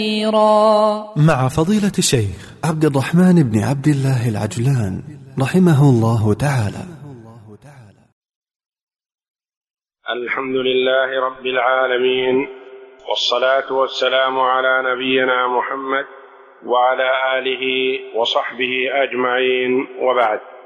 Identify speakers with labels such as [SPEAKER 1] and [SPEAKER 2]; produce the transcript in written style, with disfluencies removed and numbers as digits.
[SPEAKER 1] مع فضيلة الشيخ عبد الرحمن بن عبد الله العجلان رحمه الله تعالى.
[SPEAKER 2] الحمد لله رب العالمين، والصلاة والسلام على نبينا محمد وعلى آله وصحبه أجمعين، وبعد.